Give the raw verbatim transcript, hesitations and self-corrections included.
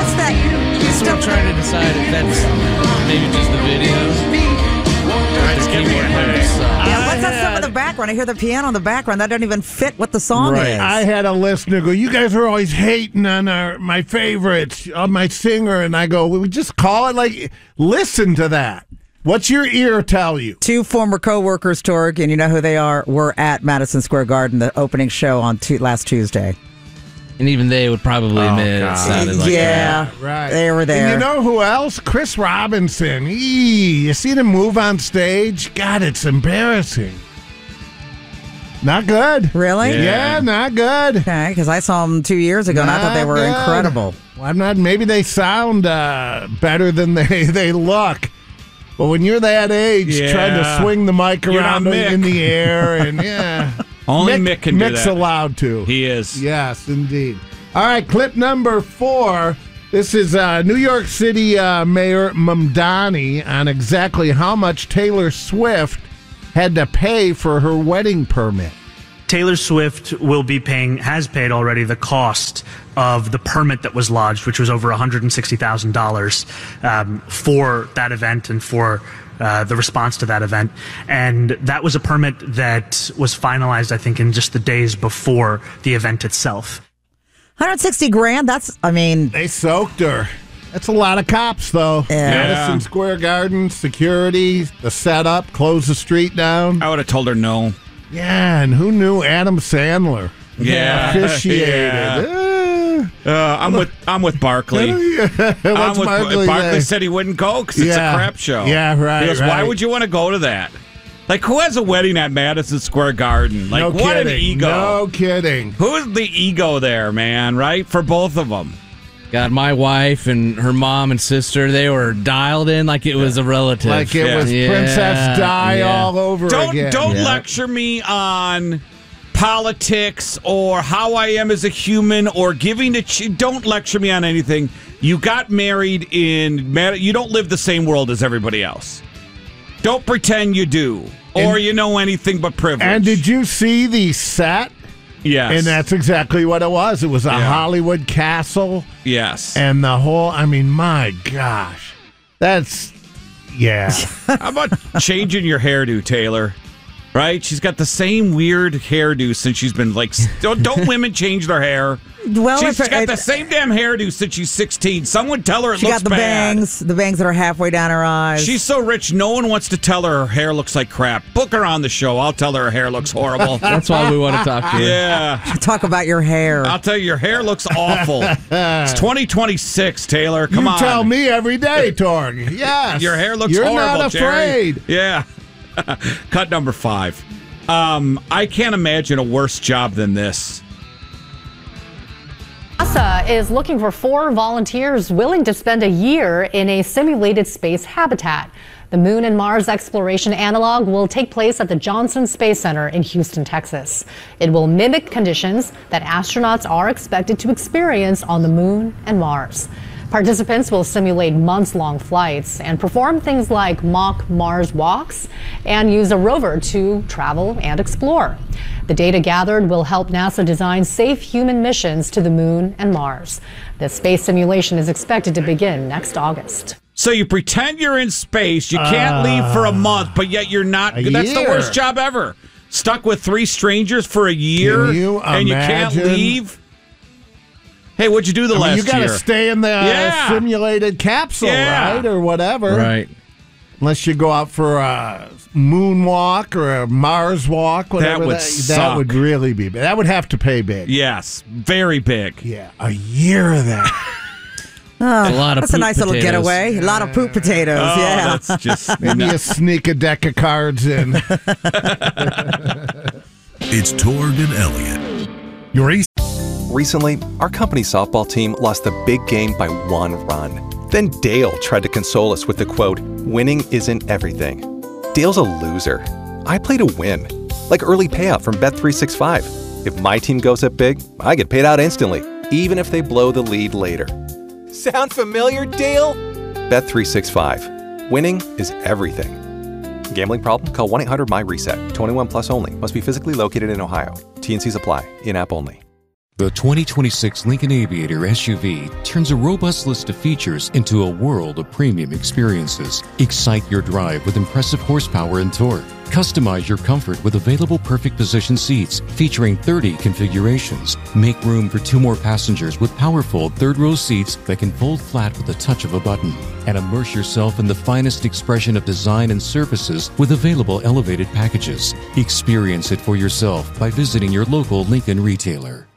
what's that? I'm still trying to decide if that's maybe just the video. It's gonna be a headache. Yeah, what's that stuff in the background? I hear the piano in the background. That doesn't even fit what the song Right. is. I had a listener go, you guys are always hating on our my favorites, on my singer. And I go, we just call it like, listen to that. What's your ear tell you? Two former co-workers, Torg, and you know who they are, were at Madison Square Garden, the opening show on tu- last Tuesday. And even they would probably Oh, admit it God. sounded like yeah, that. Right. they were there. And you know who else? Chris Robinson. Eee, you see him move on stage? God, it's embarrassing. Not good. Really? Yeah, Yeah. not good. Okay, because I saw them two years ago, and I thought they Not were good. incredible. Well, I'm not. Maybe they sound uh, better than they, they look. But when you're that age, Yeah. trying to swing the mic You're around not in Mick. the air, and yeah, Only Mick can do Mick's that. allowed to. He is. Yes, indeed. All right, clip number four. This is uh, New York City uh, Mayor Mamdani on exactly how much Taylor Swift had to pay for her wedding permit. Taylor Swift will be paying, has paid already, the cost of the permit that was lodged, which was over one hundred sixty thousand dollars um, for that event and for uh, the response to that event. And that was a permit that was finalized, I think, in just the days before the event itself. one hundred sixty grand. That's, I mean, They soaked her. That's a lot of cops, though. Yeah. Madison Square Garden, security, the setup, close the street down. I would have told her no. Yeah, and who knew Adam Sandler Yeah. officiated? Yeah. Eh. Uh, I'm with I'm with Barkley. What's I'm with, Barkley Barkley say? said he wouldn't go because it's Yeah. a crap show. Yeah, right, He goes, why right. would you want to go to that? Like, who has a wedding at Madison Square Garden? Like, no what kidding. an ego. No kidding. Who's the ego there, man, right? For both of them. God, my wife and her mom and sister, they were dialed in like it was a relative. Like it Yeah. was Yeah, Princess Di yeah. all over Don't again. don't Yeah. lecture me on politics or how I am as a human or giving a ch- don't lecture me on anything. You got married in Mad- you don't live the same world as everybody else. Don't pretend you do or And- you know anything but privilege. And did you see the set? yes. And that's exactly what it was. It was a Yeah. Hollywood castle. yes. And the whole, I mean, my gosh. That's, yeah. How about changing your hairdo, Taylor? Right? She's got the same weird hairdo since she's been like. Don't, don't women change their hair? well, She's if- got it- the same damn hairdo since she's sixteen. Someone tell her it she looks got the bad. bangs, the bangs that are halfway down her eyes. She's so rich, no one wants to tell her her hair looks like crap. Book her on the show. I'll tell her her hair looks horrible. That's why we want to talk to you. Yeah. Talk about your hair. I'll tell you, your hair looks awful. It's twenty twenty-six, Taylor. Come you on. tell me every day, Torg. Yes. Your hair looks You're horrible, not Jerry. afraid. Yeah. Cut number five. Um, I can't imagine a worse job than this. NASA is looking for four volunteers willing to spend a year in a simulated space habitat. The Moon and Mars exploration analog will take place at the Johnson Space Center in Houston, Texas. It will mimic conditions that astronauts are expected to experience on the Moon and Mars. Participants will simulate months-long flights and perform things like mock Mars walks and use a rover to travel and explore. The data gathered will help NASA design safe human missions to the Moon and Mars. The space simulation is expected to begin next August. So you pretend you're in space, you can't leave for a month, but yet you're not. A That's the year. worst job ever. Stuck with three strangers for a year, Can you and you can't imagine? leave. Hey, what'd you do the I mean, last you got to year? stay in the uh, Yeah. simulated capsule, Yeah. right? Or whatever. Right. Unless you go out for a moonwalk or a Mars walk, whatever. would that, suck. that would really be big. That would have to pay big. Yes, very big. Yeah, a year of that. Oh, a lot of that's a poop nice little potatoes. getaway. A lot of poop potatoes. Oh, yeah. that's just Maybe you sneak a deck of cards in. It's Torg and Elliott. Your East. Recently, our company softball team lost the big game by one run. Then Dale tried to console us with the quote, "Winning isn't everything." Dale's a loser. I play to win. Like early payout from Bet three sixty-five. If my team goes up big, I get paid out instantly, even if they blow the lead later. Sound familiar, Dale? Bet three sixty-five. Winning is everything. Gambling problem? Call one eight hundred M Y RESET. twenty-one plus only. Must be physically located in Ohio. T N Cs apply. In-app only. The twenty twenty-six Lincoln Aviator S U V turns a robust list of features into a world of premium experiences. Excite your drive with impressive horsepower and torque. Customize your comfort with available perfect position seats featuring thirty configurations. Make room for two more passengers with powerful third-row seats that can fold flat with the touch of a button. And immerse yourself in the finest expression of design and services with available elevated packages. Experience it for yourself by visiting your local Lincoln retailer.